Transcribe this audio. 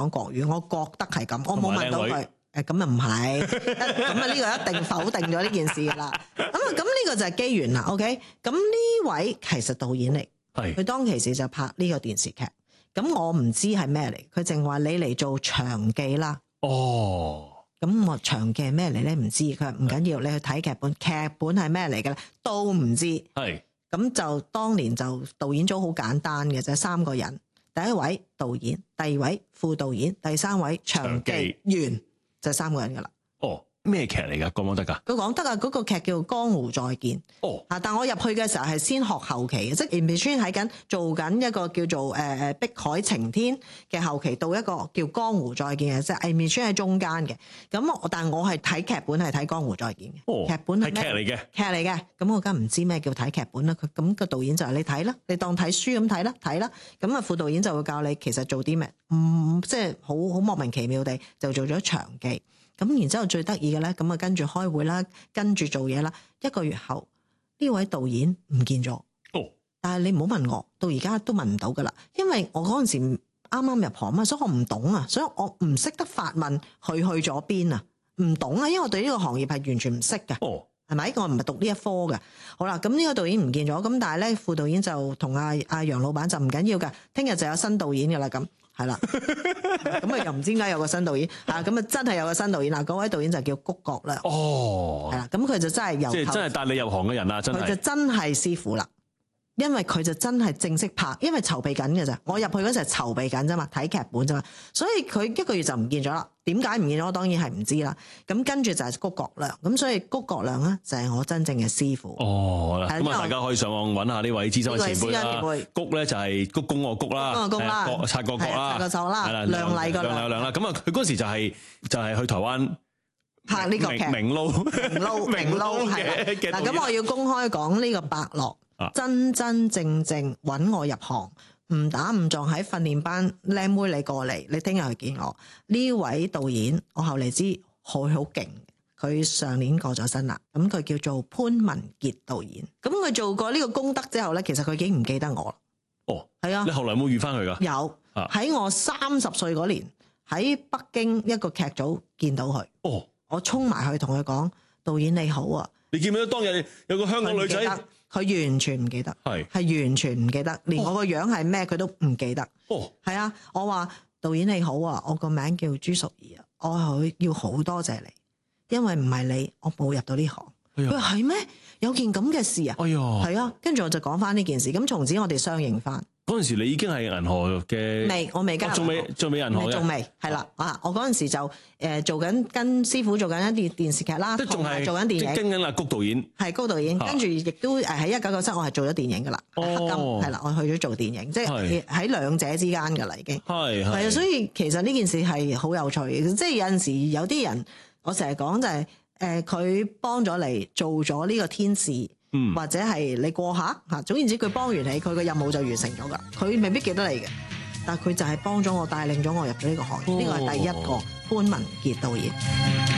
講國語，我覺得係咁，我冇問到佢。咁啊唔係，咁啊呢個一定否定咗呢件事噶啦。咁呢個就係機緣啦。OK， 咁呢位其實導演嚟，佢當其時就拍呢個電視劇。咁我唔知係咩嚟，佢淨話你嚟做場記啦。 哦， 咁我場記係咩嚟咧？唔知，佢話唔緊要，你去睇劇本，劇本係咩嚟嘅咧？都唔知。係，咁就當年就導演組好簡單嘅啫，3個人，第一位導演，第二位副導演，第三位場記員，就3個人噶啦。 哦。咩劇嚟㗎？講唔講得㗎？佢講得啊！嗰個劇叫《江湖再見》。哦，但我入去嘅時候係先學後期嘅，即係 in between 喺緊做緊一個叫做碧海晴天嘅後期，到一個叫《江湖再見》嘅，即係 in between 喺中間嘅。咁但我係睇劇本係睇《江湖再見》嘅。哦，劇本係咩？係劇嚟嘅。咁我梗唔知咩叫睇劇本啦。咁個導演就係你睇啦，你當睇書咁睇啦，睇啦。咁啊副導演就會教你其實做啲咩，即係好莫名其妙地就做咗場記。咁然之後最得意嘅咧，咁啊跟住開會啦，跟住做嘢啦。1個月後，呢位導演唔見咗。哦，但係你唔好問我，到而家都問唔到噶啦，因為我嗰陣時啱啱入行啊，所以我唔懂啊，所以我唔識得發問佢去咗邊啊，唔懂啊，因為我對呢個行業係完全唔識嘅。哦，係咪？我唔係讀呢一科嘅。好啦，咁呢個導演唔見咗，咁但係咧副導演就同阿楊老闆就唔緊要㗎，聽日就有新導演噶啦咁。係啦，咁啊又唔知點解有個新導演啊，咁啊真係有個新導演啦，嗰位導演就叫谷國亮。哦，係啦，咁佢就真係由即係真係帶你入行嘅人啦，真係。 佢就真係師傅啦，因為佢就真係正式拍，因為籌備緊嘅咋，我入去嗰時係籌備緊啫嘛，睇劇本啫嘛，所以佢1個月就唔見咗啦。點解唔見咗？我當然係唔知啦。咁跟住就係谷國亮，咁所以谷國亮咧就係我真正嘅師傅。 哦，咁啊大家可以上網揾下呢位資深嘅前輩啦。谷咧就係鞠躬個谷啦，擦個角啦，係啦，亮麗個亮啦。咁啊佢嗰時就係去台灣拍呢個劇明撈嘅。嗱咁我要公開講呢個伯樂真真正正揾我入行。唔打唔撞喺訓練班，靚妹你過嚟，你聽日去見我。呢位導演，我後嚟知佢好勁，佢上年過咗身啦。咁佢叫做潘文傑導演。咁佢做過呢個功德之後咧，其實佢已經唔記得我啦。 哦， 係啊。 你後來有冇遇翻佢㗎？ 有，喺我30歲嗰年，喺北京一個劇組見到佢。哦，我衝埋去同佢講：導演你好啊！ 你記唔記得當日有個香港女仔？ 佢完全唔記得，係完全唔記得，連我個樣係咩佢都唔記得。哦，係啊，我話導演你好啊，我個名叫朱淑儀啊，我要好多謝你，因為唔係你，我冇入到呢行。佢話係咩？有件咁嘅事啊？哎呀，係啊，跟住我就講翻呢件事，咁從此我哋相認翻。嗰陣時你已經係銀河嘅， 我未加入， 仲未銀河嘅， 仲未係啦。我嗰陣時就做緊跟師傅做緊一啲電視劇啦， 都仲係做緊電影， 跟緊阿谷導演， 係谷導演，跟住亦都喺1997我係做咗電影噶啦，黑金係啦，我去咗做電影，即係喺兩者之間噶啦已經係啊，所以其實呢件事係好有趣嘅，即係有陣時有啲人，我成日講就係佢幫咗你做咗呢個天使。或者係你過下吓，總言之佢幫完你，佢個任務就完成咗噶。佢未必記得你嘅，但係佢就係幫咗我，帶領咗我入咗呢個行業。呢個係第一個潘文傑導演。